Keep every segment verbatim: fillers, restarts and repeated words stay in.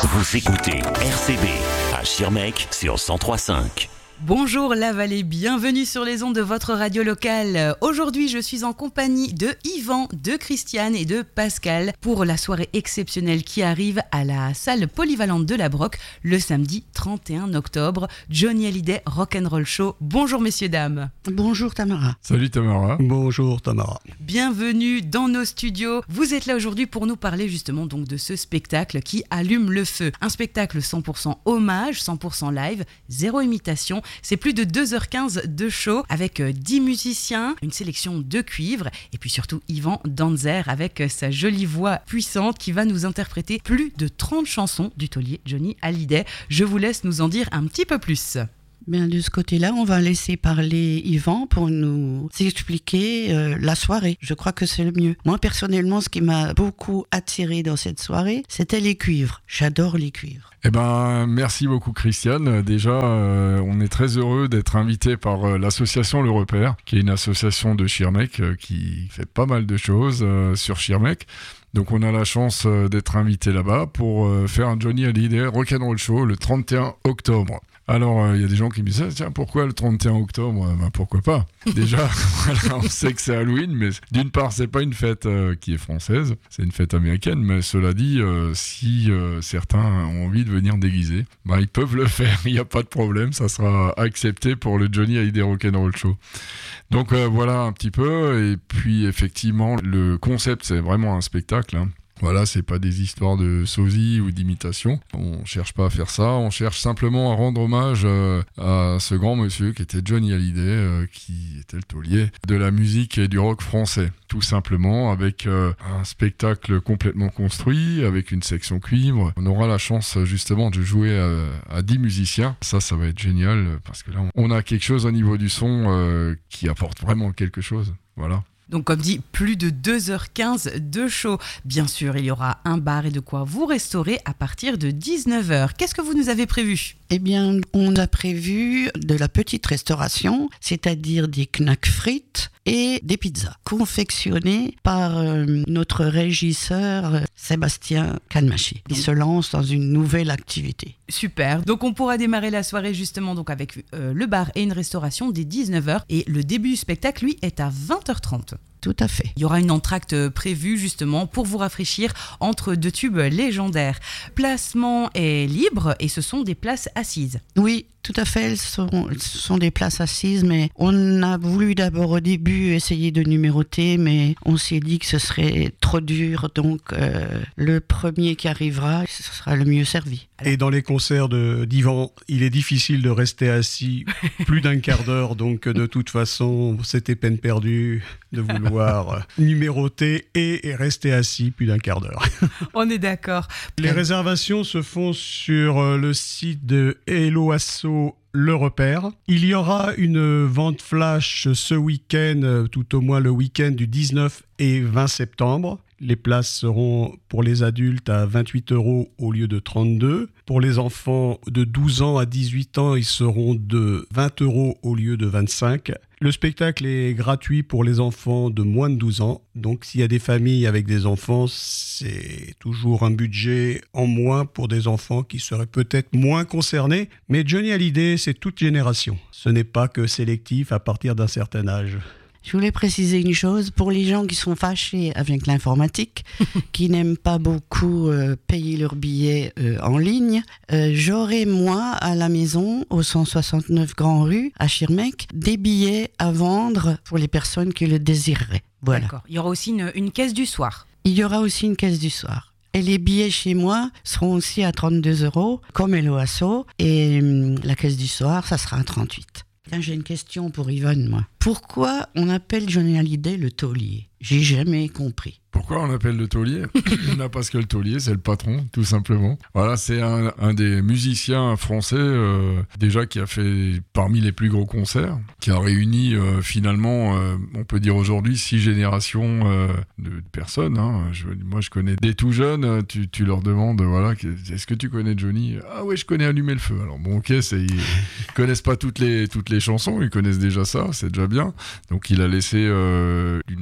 Vous écoutez R C B à Schirmeck sur cent trois virgule cinq. Bonjour la vallée, bienvenue sur les ondes de votre radio locale. Aujourd'hui, je suis en compagnie de Yvan, de Christiane et de Pascal pour la soirée exceptionnelle qui arrive à la salle polyvalente de la Broc le samedi trente et un octobre. Johnny Hallyday Rock'n'Roll Show. Bonjour messieurs, dames. Bonjour Tamara. Salut Tamara. Bonjour Tamara. Bienvenue dans nos studios. Vous êtes là aujourd'hui pour nous parler justement donc de ce spectacle qui allume le feu. Un spectacle cent pour cent hommage, cent pour cent live, zéro imitation. C'est plus de deux heures quinze de show avec dix musiciens, une sélection de cuivres et puis surtout Yvan Danzer avec sa jolie voix puissante qui va nous interpréter plus de trente chansons du taulier Johnny Hallyday. Je vous laisse nous en dire un petit peu plus. Bien, de ce côté-là, on va laisser parler Yvan pour nous expliquer euh, la soirée. Je crois que c'est le mieux. Moi, personnellement, ce qui m'a beaucoup attiré dans cette soirée, c'était les cuivres. J'adore les cuivres. Eh ben, merci beaucoup Christiane. Déjà, euh, on est très heureux d'être invité par euh, l'association Le Repère, qui est une association de Schirmeck euh, qui fait pas mal de choses euh, sur Schirmeck. Donc on a la chance euh, d'être invité là-bas pour euh, faire un Johnny Hallyday Rock'n'Roll Show le trente et un octobre. Alors, il euh, y a des gens qui me disent « Tiens, pourquoi le trente et un octobre ?» Ben, pourquoi pas. Déjà, voilà, on sait que c'est Halloween, mais d'une part, c'est pas une fête euh, qui est française, c'est une fête américaine, mais cela dit, euh, si euh, certains ont envie de venir déguiser, ben, ils peuvent le faire, il n'y a pas de problème, ça sera accepté pour le Johnny Hallyday Rock'n'Roll Show. Donc euh, voilà un petit peu, et puis effectivement, le concept, c'est vraiment un spectacle, hein. Voilà, c'est pas des histoires de sosie ou d'imitation. On cherche pas à faire ça, on cherche simplement à rendre hommage euh, à ce grand monsieur qui était Johnny Hallyday, euh, qui était le taulier de la musique et du rock français. Tout simplement, avec euh, un spectacle complètement construit, avec une section cuivre. On aura la chance justement de jouer à, à dix musiciens. Ça, ça va être génial, parce que là, on a quelque chose au niveau du son euh, qui apporte vraiment quelque chose. Voilà. Donc comme dit, plus de deux heures quinze de show. Bien sûr, il y aura un bar et de quoi vous restaurer à partir de dix-neuf heures. Qu'est-ce que vous nous avez prévu ? Eh bien, on a prévu de la petite restauration, c'est-à-dire des knack frites et des pizzas, confectionnées par euh, notre régisseur euh, Sébastien Canmaché. Il se lance dans une nouvelle activité. Super, donc on pourra démarrer la soirée justement donc avec euh, le bar et une restauration dès dix-neuf heures. Et le début du spectacle, lui, est à vingt heures trente. Tout à fait. Il y aura une entracte prévue justement pour vous rafraîchir entre deux tubes légendaires. Placement est libre et ce sont des places assises. Oui, tout à fait, ce sont, ce sont des places assises, mais on a voulu d'abord au début essayer de numéroter, mais on s'est dit que ce serait trop dur, donc euh, le premier qui arrivera, ce sera le mieux servi. Et dans les concerts de, d'Yvan, il est difficile de rester assis plus d'un quart d'heure, donc de toute façon, c'était peine perdue de vouloir numéroter et, et rester assis plus d'un quart d'heure. On est d'accord. Les réservations se font sur le site de Hello Asso Le Repère. Il y aura une vente flash ce week-end, tout au moins le week-end du dix-neuf et vingt septembre. Les places seront pour les adultes à vingt-huit euros au lieu de trente-deux. Pour les enfants de douze ans à dix-huit ans, ils seront de vingt euros au lieu de vingt-cinq. Le spectacle est gratuit pour les enfants de moins de douze ans. Donc s'il y a des familles avec des enfants, c'est toujours un budget en moins pour des enfants qui seraient peut-être moins concernés. Mais Johnny Hallyday, c'est toute génération. Ce n'est pas que sélectif à partir d'un certain âge. Je voulais préciser une chose, pour les gens qui sont fâchés avec l'informatique, qui n'aiment pas beaucoup euh, payer leurs billets euh, en ligne, euh, j'aurai moi à la maison, au cent soixante-neuf Grand Rue, à Schirmeck, des billets à vendre pour les personnes qui le désireraient. Voilà. D'accord. Il y aura aussi une, une caisse du soir. Il y aura aussi une caisse du soir. Et les billets chez moi seront aussi à trente-deux euros, comme Hello Asso, et hum, la caisse du soir, ça sera à trente-huit. Là, j'ai une question pour Yvonne, moi. Pourquoi on appelle Johnny Hallyday le taulier ? J'ai jamais compris. Pourquoi on appelle le taulier ? Non, parce que le taulier, c'est le patron, tout simplement. Voilà, c'est un, un des musiciens français, euh, déjà qui a fait parmi les plus gros concerts, qui a réuni euh, finalement, euh, on peut dire aujourd'hui, six générations euh, de personnes. Hein. Je, moi, je connais des tout jeunes, tu, tu leur demandes, voilà, est-ce que tu connais Johnny ? Ah ouais, je connais Allumer le feu. Alors bon, ok, c'est, ils ne connaissent pas toutes les, toutes les chansons, ils connaissent déjà ça, c'est déjà bien. Donc il a laissé euh, une marque importante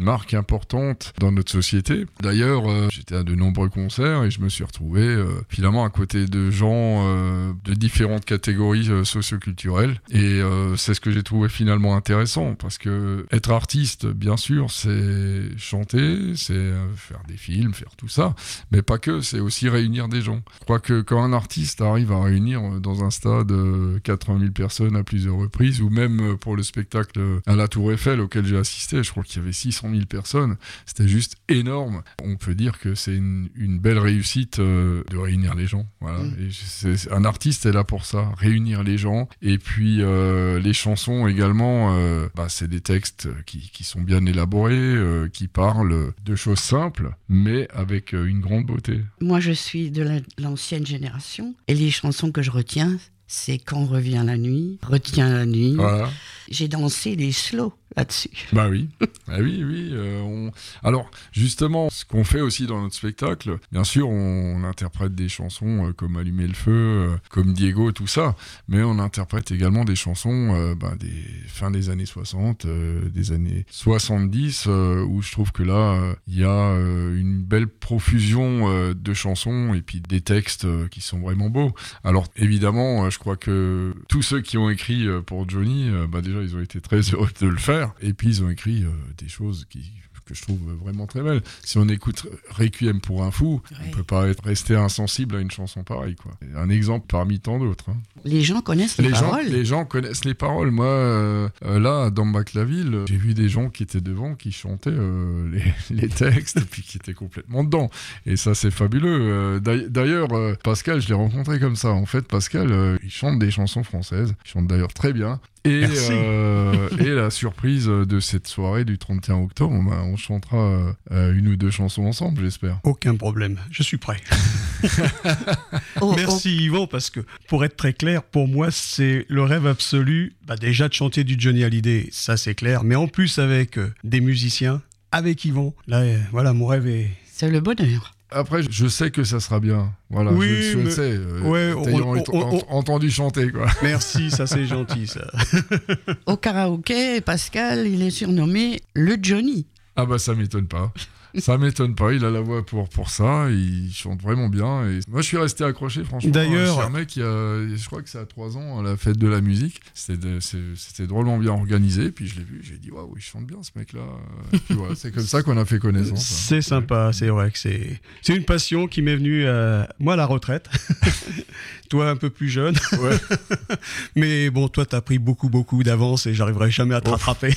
importante dans notre société. D'ailleurs, euh, j'étais à de nombreux concerts et je me suis retrouvé euh, finalement à côté de gens euh, de différentes catégories euh, socioculturelles. Et euh, c'est ce que j'ai trouvé finalement intéressant, parce que être artiste, bien sûr, c'est chanter, c'est euh, faire des films, faire tout ça, mais pas que, c'est aussi réunir des gens. Je crois que quand un artiste arrive à réunir dans un stade euh, quatre-vingt mille personnes à plusieurs reprises, ou même pour le spectacle à la Tour Eiffel auquel j'ai assisté, je crois qu'il y avait six cent mille personnes, c'était juste énorme. On peut dire que c'est une, une belle réussite euh, de réunir les gens. Voilà. Mmh. Et c'est, un artiste est là pour ça, réunir les gens. Et puis euh, les chansons également, euh, bah, c'est des textes qui, qui sont bien élaborés, euh, qui parlent de choses simples, mais avec euh, une grande beauté. Moi, je suis de la, l'ancienne génération, et les chansons que je retiens, c'est Quand revient la nuit, Retiens la nuit. Voilà. J'ai dansé les slows là-dessus. Bah oui, ah oui, oui. Euh, on... Alors, justement, ce qu'on fait aussi dans notre spectacle, bien sûr, on, on interprète des chansons euh, comme Allumer le feu, euh, comme Diego, tout ça, mais on interprète également des chansons euh, bah, des fin des années soixante, euh, des années soixante-dix, euh, où je trouve que là, il euh, y a euh, une belle profusion euh, de chansons et puis des textes euh, qui sont vraiment beaux. Alors, évidemment, euh, je crois que tous ceux qui ont écrit euh, pour Johnny, euh, bah, déjà, ils ont été très heureux de le faire. Et puis ils ont écrit euh, des choses qui, que je trouve vraiment très belles. Si on écoute Requiem pour un fou, ouais. on peut pas être resté insensible à une chanson pareille, quoi. Un exemple parmi tant d'autres. Hein. Les gens connaissent les, les paroles. Gens, les gens connaissent les paroles. Moi, euh, là, dans Bac-la-Ville, j'ai vu des gens qui étaient devant, qui chantaient euh, les, les textes, et puis qui étaient complètement dedans. Et ça, c'est fabuleux. D'ailleurs, euh, Pascal, je l'ai rencontré comme ça. En fait, Pascal, euh, il chante des chansons françaises. Il chante d'ailleurs très bien. Et, euh, et la surprise de cette soirée du trente et un octobre, bah, on chantera euh, une ou deux chansons ensemble, j'espère. Aucun problème, je suis prêt. oh, Merci oh. Yvan, parce que pour être très clair, pour moi c'est le rêve absolu, bah, déjà de chanter du Johnny Hallyday, ça c'est clair, mais en plus avec euh, des musiciens, avec Yvan, là euh, voilà, mon rêve est... C'est le bonheur. Après, je sais que ça sera bien. Voilà, oui, je, je mais... le sais. Euh, ouais, on, on, on, entendu chanter, quoi. Merci, ça c'est gentil, ça. Au karaoké, Pascal, il est surnommé le Johnny. Ah bah ça m'étonne pas. Ça m'étonne pas, il a la voix pour, pour ça, il chante vraiment bien. Et moi, je suis resté accroché, franchement. D'ailleurs, c'est un mec qui a, je crois que c'est à trois ans, à la fête de la musique. C'était, de, c'était drôlement bien organisé. Puis je l'ai vu, j'ai dit, waouh, il chante bien ce mec-là. Et puis voilà, c'est comme ça qu'on a fait connaissance. C'est hein. sympa, c'est vrai que c'est, c'est une passion qui m'est venue, euh, moi, à la retraite. Toi, un peu plus jeune. Ouais. Mais bon, toi, t'as pris beaucoup, beaucoup d'avance et j'arriverai jamais à te oh. rattraper.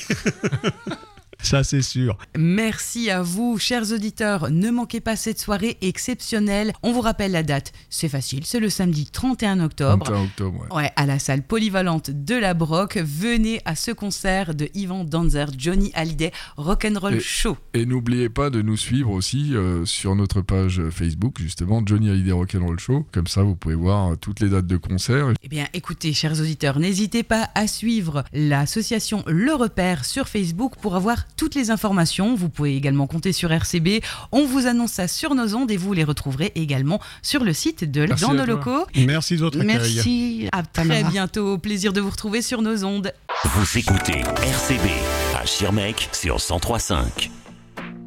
Ça, c'est sûr. Merci à vous, chers auditeurs. Ne manquez pas cette soirée exceptionnelle. On vous rappelle la date. C'est facile, c'est le samedi trente et un octobre. trente et un octobre, ouais. Ouais, à la salle polyvalente de la Broc. Venez à ce concert de Ivan Danzer, Johnny Hallyday, Rock'n'Roll et, Show. Et n'oubliez pas de nous suivre aussi euh, sur notre page Facebook, justement, Johnny Hallyday Rock'n'Roll Show. Comme ça, vous pouvez voir toutes les dates de concert. Eh bien, écoutez, chers auditeurs, n'hésitez pas à suivre l'association Le Repère sur Facebook pour avoir toutes les informations. Vous pouvez également compter sur R C B. On vous annonce ça sur nos ondes et vous les retrouverez également sur le site de Merci Dans nos locaux. Merci de votre accueil. Merci. À très bientôt. Plaisir de vous retrouver sur nos ondes. Vous écoutez R C B à Schirmeck sur cent trois virgule cinq.